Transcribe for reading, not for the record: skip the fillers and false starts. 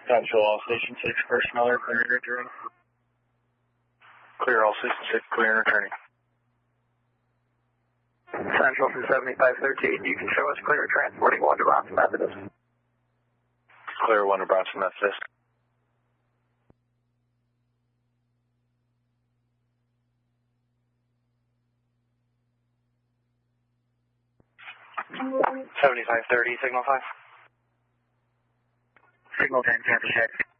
Central, all Station 6, personnel are clear and returning. Clear, all Station 6, clear and returning. Central from 7513, you can show us clear transporting 1 to Bronson Methodist. Clear 1 to Bronson Methodist. Signal 10, Tampa 6.